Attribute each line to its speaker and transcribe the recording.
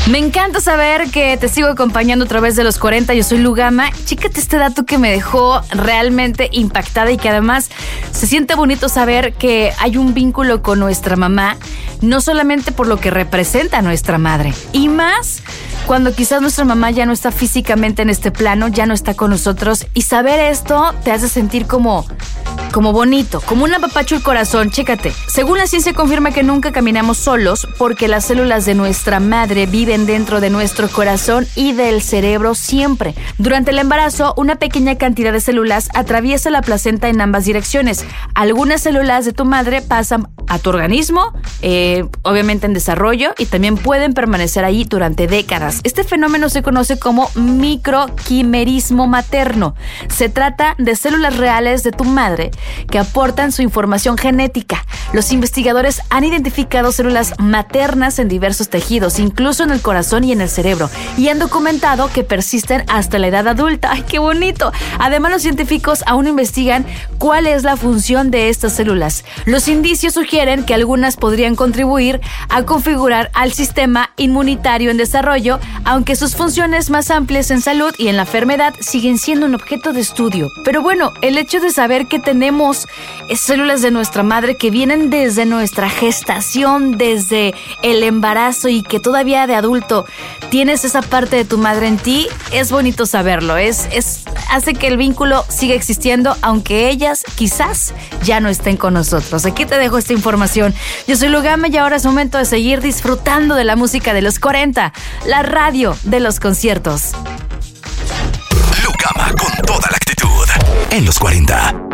Speaker 1: Me encanta saber que te sigo acompañando a través de los 40. Yo soy Lugama. Chécate este dato que me dejó realmente impactada y que además se siente bonito saber que hay un vínculo con nuestra mamá, no solamente por lo que representa a nuestra madre, y más cuando quizás nuestra mamá ya no está físicamente en este plano, ya no está con nosotros, y saber esto te hace sentir como bonito, como un apapacho el corazón. Chécate. Según la ciencia confirma que nunca caminamos solos porque las células de nuestra madre viven dentro de nuestro corazón y del cerebro siempre. Durante el embarazo, una pequeña cantidad de células atraviesa la placenta en ambas direcciones. Algunas células de tu madre pasan a tu organismo, obviamente en desarrollo, y también pueden permanecer ahí durante décadas. Este fenómeno se conoce como microquimerismo materno. Se trata de células reales de tu madre que aportan su información genética. Los investigadores han identificado células maternas en diversos tejidos, incluso en el corazón y en el cerebro, y han documentado que persisten hasta la edad adulta. ¡Ay, qué bonito! Además, los científicos aún investigan cuál es la función de estas células. Los indicios sugieren que algunas podrían contribuir a configurar al sistema inmunitario en desarrollo, aunque sus funciones más amplias en salud y en la enfermedad siguen siendo un objeto de estudio. Pero bueno, el hecho de saber que tenemos células de nuestra madre que vienen desde nuestra gestación, desde el embarazo, y que todavía de adulto tienes esa parte de tu madre en ti, es bonito saberlo. Hace que el vínculo siga existiendo, aunque ellas quizás ya no estén con nosotros. Aquí te dejo esta información. Yo soy Lugama y ahora es momento de seguir disfrutando de la música de los 40, la radio de los conciertos.
Speaker 2: Lugama con toda la actitud en los 40.